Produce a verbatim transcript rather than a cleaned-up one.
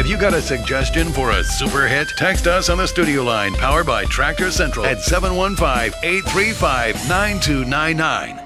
Have you got a suggestion for a super hit? Text us on the studio line powered by Tractor Central at seven one five, eight three five, nine two nine nine.